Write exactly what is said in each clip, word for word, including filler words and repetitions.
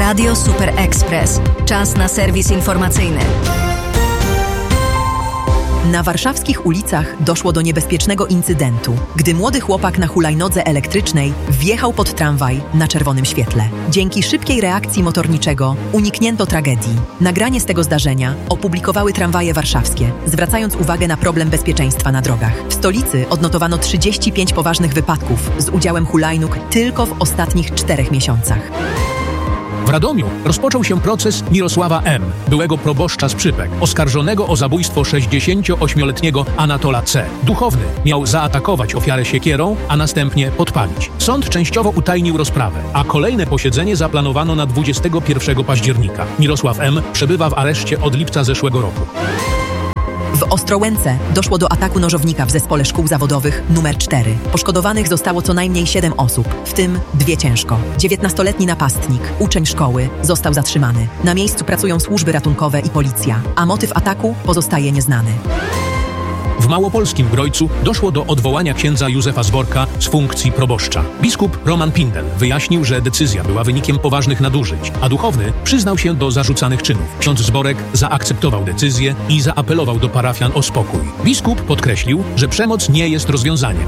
Radio Super Express. Czas na serwis informacyjny. Na warszawskich ulicach doszło do niebezpiecznego incydentu, gdy młody chłopak na hulajnodze elektrycznej wjechał pod tramwaj na czerwonym świetle. Dzięki szybkiej reakcji motorniczego uniknięto tragedii. Nagranie z tego zdarzenia opublikowały tramwaje warszawskie, zwracając uwagę na problem bezpieczeństwa na drogach. W stolicy odnotowano trzydzieści pięć poważnych wypadków z udziałem hulajnóg tylko w ostatnich czterech miesiącach. W Radomiu rozpoczął się proces Mirosława M., byłego proboszcza z Przypek, oskarżonego o zabójstwo sześćdziesięcioośmioletniego Anatola C. Duchowny miał zaatakować ofiarę siekierą, a następnie podpalić. Sąd częściowo utajnił rozprawę, a kolejne posiedzenie zaplanowano na dwudziestego pierwszego października. Mirosław M. przebywa w areszcie od lipca zeszłego roku. W Ostrołęce doszło do ataku nożownika w zespole szkół zawodowych numer cztery. Poszkodowanych zostało co najmniej siedem osób, w tym dwie ciężko. dziewiętnastoletni napastnik, uczeń szkoły, został zatrzymany. Na miejscu pracują służby ratunkowe i policja, a motyw ataku pozostaje nieznany. W małopolskim Grojcu doszło do odwołania księdza Józefa Zborka z funkcji proboszcza. Biskup Roman Pindel wyjaśnił, że decyzja była wynikiem poważnych nadużyć, a duchowny przyznał się do zarzucanych czynów. Ksiądz Zborek zaakceptował decyzję i zaapelował do parafian o spokój. Biskup podkreślił, że przemoc nie jest rozwiązaniem.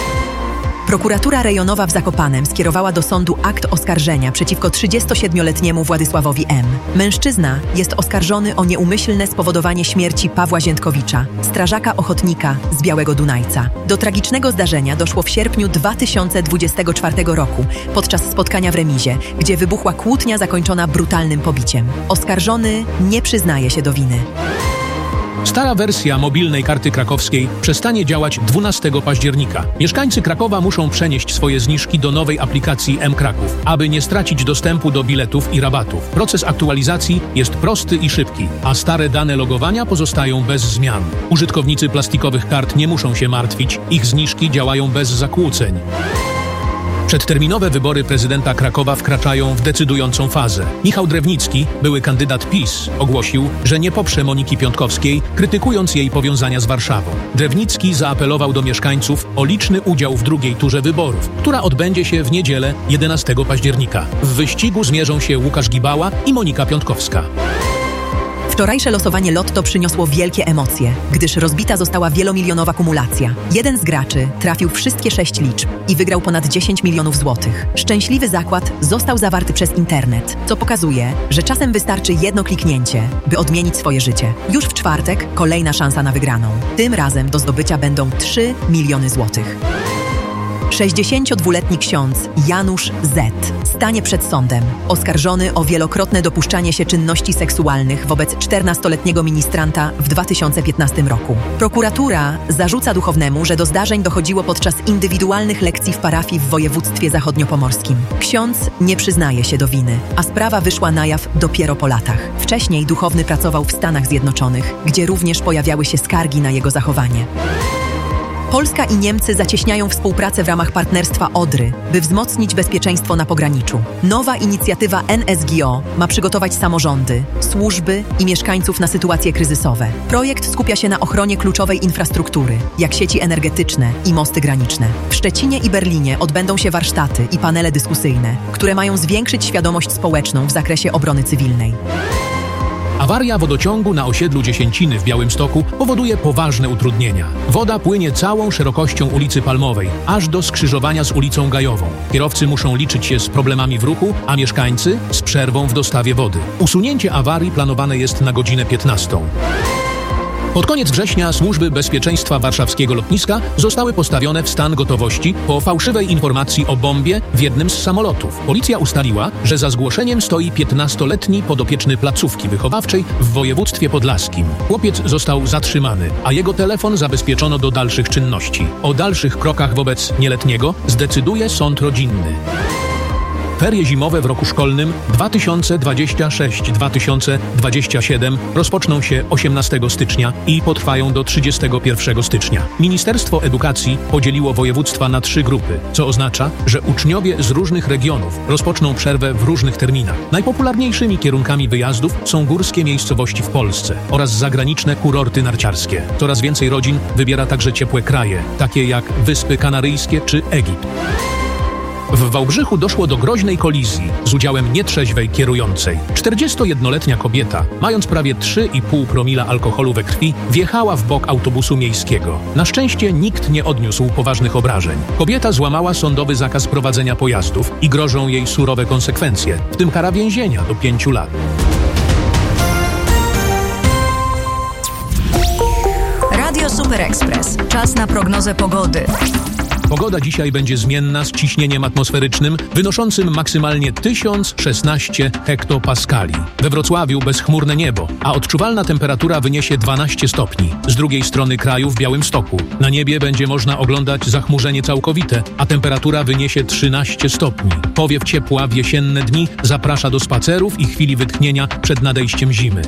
Prokuratura rejonowa w Zakopanem skierowała do sądu akt oskarżenia przeciwko trzydziestosiedmioletniemu Władysławowi M. Mężczyzna jest oskarżony o nieumyślne spowodowanie śmierci Pawła Ziętkowicza, strażaka ochotnika z Białego Dunajca. Do tragicznego zdarzenia doszło w sierpniu dwa tysiące dwudziestego czwartego roku podczas spotkania w remizie, gdzie wybuchła kłótnia zakończona brutalnym pobiciem. Oskarżony nie przyznaje się do winy. Stara wersja mobilnej karty krakowskiej przestanie działać dwunastego października. Mieszkańcy Krakowa muszą przenieść swoje zniżki do nowej aplikacji M-Kraków, aby nie stracić dostępu do biletów i rabatów. Proces aktualizacji jest prosty i szybki, a stare dane logowania pozostają bez zmian. Użytkownicy plastikowych kart nie muszą się martwić, ich zniżki działają bez zakłóceń. Przedterminowe wybory prezydenta Krakowa wkraczają w decydującą fazę. Michał Drewnicki, były kandydat PiS, ogłosił, że nie poprze Moniki Piątkowskiej, krytykując jej powiązania z Warszawą. Drewnicki zaapelował do mieszkańców o liczny udział w drugiej turze wyborów, która odbędzie się w niedzielę jedenastego października. W wyścigu zmierzą się Łukasz Gibała i Monika Piątkowska. Wczorajsze losowanie Lotto przyniosło wielkie emocje, gdyż rozbita została wielomilionowa kumulacja. Jeden z graczy trafił wszystkie sześć liczb i wygrał ponad dziesięć milionów złotych. Szczęśliwy zakład został zawarty przez internet, co pokazuje, że czasem wystarczy jedno kliknięcie, by odmienić swoje życie. Już w czwartek kolejna szansa na wygraną. Tym razem do zdobycia będą trzy miliony złotych. sześćdziesięciodwuletni ksiądz Janusz Z. stanie przed sądem, oskarżony o wielokrotne dopuszczanie się czynności seksualnych wobec czternastoletniego ministranta w dwa tysiące piętnastym roku. Prokuratura zarzuca duchownemu, że do zdarzeń dochodziło podczas indywidualnych lekcji w parafii w województwie zachodniopomorskim. Ksiądz nie przyznaje się do winy, a sprawa wyszła na jaw dopiero po latach. Wcześniej duchowny pracował w Stanach Zjednoczonych, gdzie również pojawiały się skargi na jego zachowanie. Polska i Niemcy zacieśniają współpracę w ramach partnerstwa Odry, by wzmocnić bezpieczeństwo na pograniczu. Nowa inicjatywa N S G O ma przygotować samorządy, służby i mieszkańców na sytuacje kryzysowe. Projekt skupia się na ochronie kluczowej infrastruktury, jak sieci energetyczne i mosty graniczne. W Szczecinie i Berlinie odbędą się warsztaty i panele dyskusyjne, które mają zwiększyć świadomość społeczną w zakresie obrony cywilnej. Awaria wodociągu na osiedlu Dziesięciny w Białymstoku powoduje poważne utrudnienia. Woda płynie całą szerokością ulicy Palmowej, aż do skrzyżowania z ulicą Gajową. Kierowcy muszą liczyć się z problemami w ruchu, a mieszkańcy z przerwą w dostawie wody. Usunięcie awarii planowane jest na godzinę piętnastą. Pod koniec września służby bezpieczeństwa warszawskiego lotniska zostały postawione w stan gotowości po fałszywej informacji o bombie w jednym z samolotów. Policja ustaliła, że za zgłoszeniem stoi piętnastoletni podopieczny placówki wychowawczej w województwie podlaskim. Chłopiec został zatrzymany, a jego telefon zabezpieczono do dalszych czynności. O dalszych krokach wobec nieletniego zdecyduje sąd rodzinny. Ferie zimowe w roku szkolnym dwa tysiące dwudziestym szóstym dwa tysiące dwudziestym siódmym rozpoczną się osiemnastego stycznia i potrwają do trzydziestego pierwszego stycznia. Ministerstwo Edukacji podzieliło województwa na trzy grupy, co oznacza, że uczniowie z różnych regionów rozpoczną przerwę w różnych terminach. Najpopularniejszymi kierunkami wyjazdów są górskie miejscowości w Polsce oraz zagraniczne kurorty narciarskie. Coraz więcej rodzin wybiera także ciepłe kraje, takie jak Wyspy Kanaryjskie czy Egipt. W Wałbrzychu doszło do groźnej kolizji z udziałem nietrzeźwej kierującej. czterdziestojednoletnia kobieta, mając prawie trzy i pół promila alkoholu we krwi, wjechała w bok autobusu miejskiego. Na szczęście nikt nie odniósł poważnych obrażeń. Kobieta złamała sądowy zakaz prowadzenia pojazdów i grożą jej surowe konsekwencje, w tym kara więzienia do pięciu lat. Radio Super Express. Czas na prognozę pogody. Pogoda dzisiaj będzie zmienna z ciśnieniem atmosferycznym wynoszącym maksymalnie tysiąc szesnaście hektopaskali. We Wrocławiu bezchmurne niebo, a odczuwalna temperatura wyniesie dwanaście stopni. Z drugiej strony kraju w Białymstoku. Na niebie będzie można oglądać zachmurzenie całkowite, a temperatura wyniesie trzynaście stopni. Powiew ciepła w jesienne dni zaprasza do spacerów i chwili wytchnienia przed nadejściem zimy.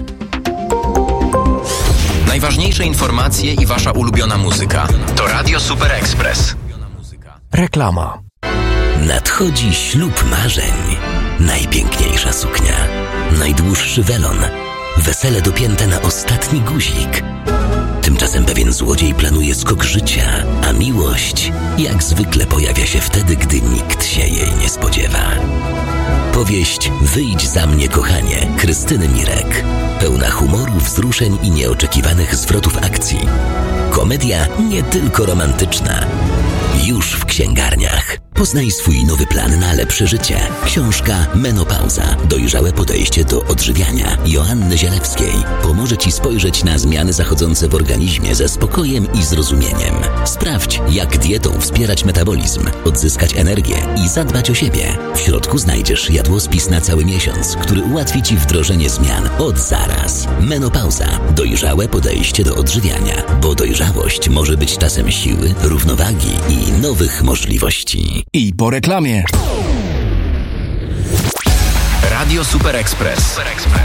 Najważniejsze informacje i wasza ulubiona muzyka to Radio Super Express. Reklama. Nadchodzi ślub marzeń. Najpiękniejsza suknia. Najdłuższy welon. Wesele dopięte na ostatni guzik. Tymczasem pewien złodziej planuje skok życia, a miłość jak zwykle pojawia się wtedy, gdy nikt się jej nie spodziewa. Powieść Wyjdź za mnie, kochanie, Krystyny Mirek. Pełna humoru, wzruszeń i nieoczekiwanych zwrotów akcji. Komedia nie tylko romantyczna. Już w księgarniach. Poznaj swój nowy plan na lepsze życie. Książka Menopauza. Dojrzałe podejście do odżywiania Joanny Zielewskiej pomoże Ci spojrzeć na zmiany zachodzące w organizmie ze spokojem i zrozumieniem. Sprawdź, jak dietą wspierać metabolizm, odzyskać energię i zadbać o siebie. W środku znajdziesz jadłospis na cały miesiąc, który ułatwi Ci wdrożenie zmian od zaraz. Menopauza. Dojrzałe podejście do odżywiania, bo dojrzałość może być czasem siły, równowagi i nowych możliwości. I po reklamie. Radio Super Express.